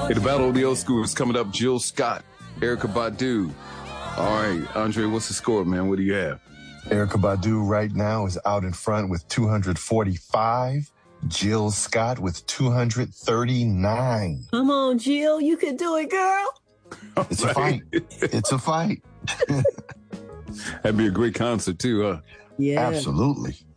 Hey, the Battle of the Old School is coming up. Jill Scott, Erykah Badu. All right, Andre, what's the score, man? What do you have? Erykah Badu right now is out in front with 245. Jill Scott with 239. Come on, Jill. You can do it, girl. It's a fight. It's a fight. That'd be a great concert, too, huh? Yeah. Absolutely.